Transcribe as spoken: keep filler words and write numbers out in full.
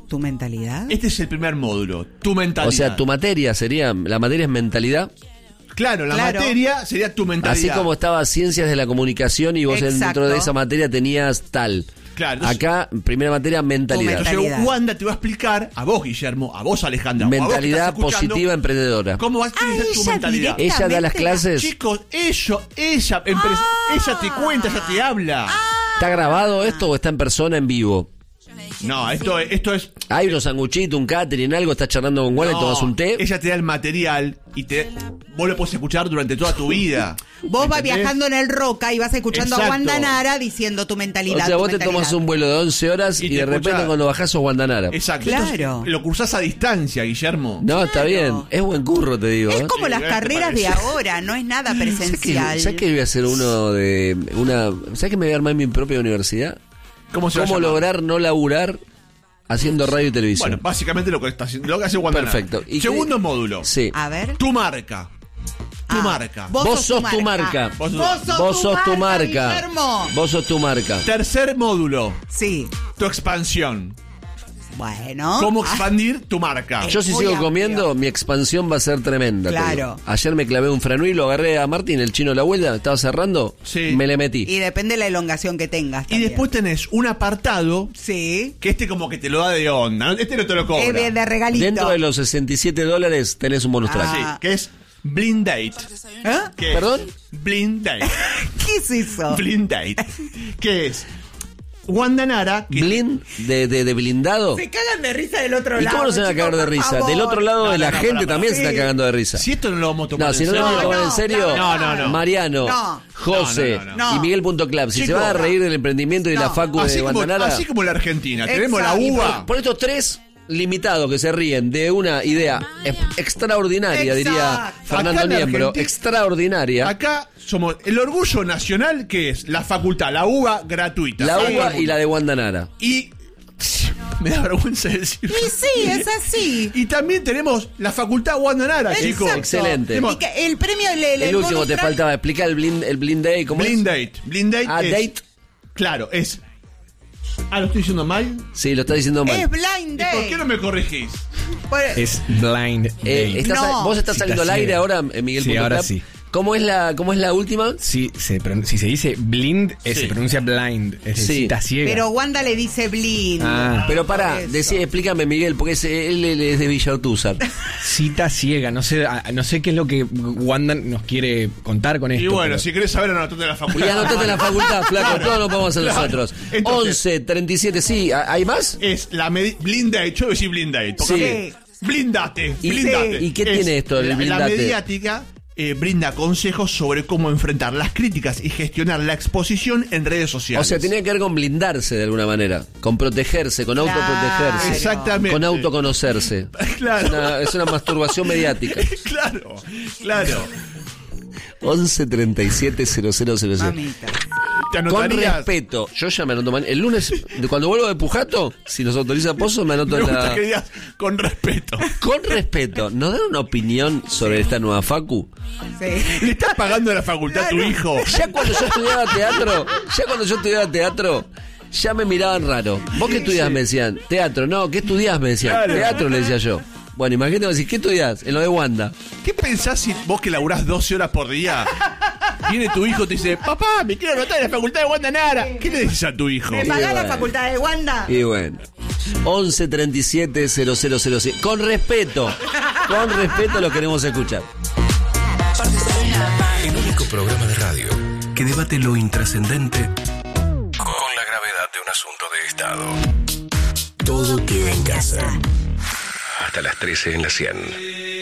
¿Tu mentalidad? Este es el primer módulo, tu mentalidad. O sea, tu materia sería, la materia es mentalidad. Claro, la Claro. materia sería tu mentalidad. Así como estaba ciencias de la comunicación y vos Exacto. dentro de esa materia tenías tal. Claro, entonces- Acá, primera materia, mentalidad. Tu Entonces mentalidad. Wanda te va a explicar, a vos Guillermo, a vos Alejandra, o a vos que Mentalidad estás escuchando, positiva emprendedora. ¿cómo vas a utilizar Ah, tu ella mentalidad? directa. Ella da las Exactamente. clases. Chicos, ello, ella, empres- ella te cuenta, ella te habla. ¿Está grabado esto o está en persona, en vivo? No, esto, esto es... Hay unos sanguchitos, un catering, algo, estás charlando con Wanda y No, tomas un té. Ella te da el material y te vos lo podés escuchar durante toda tu vida. Vos vas ¿Entendés? viajando en el Roca y vas escuchando Exacto. a Wanda Nara diciendo tu mentalidad. O sea, tu vos te mentalidad. tomas un vuelo de once horas y, Y te de repente escuchás. cuando bajás sos Guandanara. Exacto. Claro. Entonces, lo cursás a distancia, Guillermo. No, está Claro. bien. Es buen curro, te digo. Es ¿eh? como Sí, las ¿te carreras de parece? ahora, no es nada ¿Sabes que, presencial. ¿sabes que voy a hacer uno de una... ¿Sabes que me voy a armar en mi propia universidad? ¿Cómo se va a ¿Cómo llamar? lograr no laburar haciendo radio y televisión? Bueno, básicamente lo que está haciendo, lo que hace Wanda Nara. Perfecto. ¿Y Segundo qué? módulo. Sí. A ver. Tu marca. Tu Ah, marca. Vos sos tu marca. Vos sos- Vos sos, Vos sos tu marca. Guillermo. Vos sos tu marca. Tercer módulo. Sí. Tu expansión. Bueno. ¿Cómo Ah, expandir tu marca? Eh, Yo si muy sigo amplio. comiendo, mi expansión va a ser tremenda. te Claro. digo. Ayer me clavé un franui, lo agarré a Martín, el chino de la vuelta, estaba cerrando, Sí. me le metí. Y depende de la elongación que tengas. Y también. después tenés un apartado Sí. que este como que te lo da de onda. ¿no? Este no te lo cobra. Es de, de regalito. Dentro de los sesenta y siete dólares tenés un bonus track. Sí, Ah. que es Blind Date. ¿Eh? ¿Qué es? ¿Perdón? Blind Date. ¿Qué es eso? Blind Date. ¿Qué es? Wanda Nara. Que ¿Blind? De, de, de blindado? Se cagan de risa del otro ¿Y lado. cómo no se van a chicos, cagar de por risa? favor. Del otro lado No, de no, la no, gente pará, también pará. se está cagando de risa. Si esto no lo vamos a tomar No, en si no lo serio. vamos a tomar en no, serio, no, no, no. Mariano, No. José No, no, no, no. y Miguel punto club, si se Chicos, van a reír del emprendimiento y de no. la facu Así de como, Guandanara, así como la Argentina. Tenemos la Exacto. uva. por estos tres limitados que se ríen de una idea e- extraordinaria, diría Exacto. Fernando Acá en Niembro, Argentina- extraordinaria, Acá somos el orgullo nacional que es la facultad, la uva gratuita. la Para todo uva el mundo. y la de Guandanara. Y me da vergüenza decirlo. Y sí, es así. Y también tenemos la facultad Wanda Nara, chicos. Exacto. Excelente. Y que el premio le, El último te faltaba explicar el blind, el blind day, ¿cómo Blind es? Date. Blind Date Ah, es- date. Claro, es... Ah, ¿lo estoy diciendo mal? Sí, lo está diciendo mal. Es blind ¿Y por day. qué no me corregís? Por- Es blind Eh, date. estás- No. ¿Vos estás Sí, saliendo al está aire ciega. ahora, eh, Miguel? Sí, punto ahora club? sí. ¿Cómo es la, cómo es la última? Si se, pron- si se dice blind, eh, Sí. se pronuncia blind. Es Sí. decir, cita ciega. Pero Wanda le dice blind. Ah. Pero pará, Por eso. decí, explícame, Miguel, porque es- él, él es de Villa Ortúzar. Cita ciega. No sé, a- no sé qué es lo que Wanda nos quiere contar con esto. Y bueno, pero- si querés saber, anotate en la Y facultad. anotate en la facultad, flaco, todos lo podemos hacer Claro. nosotros. Entonces- once, treinta y siete, sí, ¿hay más? Es la medi- Blind Date. Yo voy a decir Blind Date. porque- Blindate. ¿Y- blindate. y qué tiene esto del la, blindate? La mediática eh, brinda consejos sobre cómo enfrentar las críticas y gestionar la exposición en redes O sociales. sea, tenía que ver con blindarse de alguna manera, con protegerse, con Claro. autoprotegerse, Exactamente. con autoconocerse. Claro. Es una, es una masturbación mediática. Claro, claro. once, treinta y siete, cero cero cero cero. Mamita. ¿Te Con anotarías? respeto, yo ya me anoto man- el lunes, de cuando vuelvo de Pujato, si nos autoriza Pozo, me anoto Me en gusta la... que digas con respeto. Con respeto, ¿nos dan una opinión sobre esta nueva facu? Sí. ¿Le estás pagando a la facultad a tu hijo? Ya cuando yo estudiaba teatro, ya cuando yo estudiaba teatro, ya me miraban raro. ¿Vos qué estudiás? Me decían. Teatro, no, ¿qué estudiás? Me decían. Claro. Teatro, le decía yo. Bueno, imagínate, vos decís, ¿qué estudiás? En lo de Wanda. ¿Qué pensás si vos que laburás doce horas por día? Viene tu hijo y te dice, papá, me quiero anotar en la facultad de Wanda Nara. ¿Qué le dices a tu hijo? ¿Me pagás la bueno. facultad de Wanda? Y bueno. once, treinta y siete, cero cero cero siete. Con respeto. Con respeto lo queremos escuchar. El único programa de radio que debate lo intrascendente con la gravedad de un asunto de Estado. Todo queda en casa. Hasta las trece en la cien.